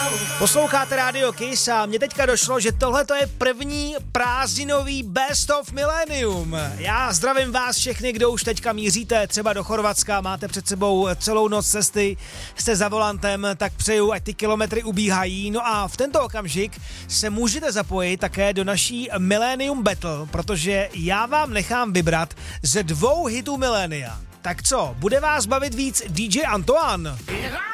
Posloucháte Radio Kiss a mně teďka došlo, že tohle je první prázdninový Best of Millennium. Já zdravím vás všechny, kdo už teďka míříte třeba do Chorvatska, máte před sebou celou noc cesty, jste za volantem, tak přeju, ať ty kilometry ubíhají. No a v tento okamžik se můžete zapojit také do naší Millennium Battle, protože já vám nechám vybrat ze 2 hitů milénia. Tak co, bude vás bavit víc DJ Antoine?